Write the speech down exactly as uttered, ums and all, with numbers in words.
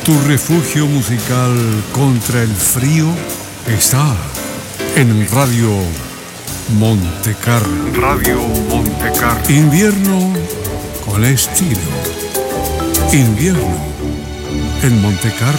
Tu refugio musical contra el frío está en Radio Montecarlo. Radio Montecarlo. Invierno con estilo. Invierno en Montecarlo.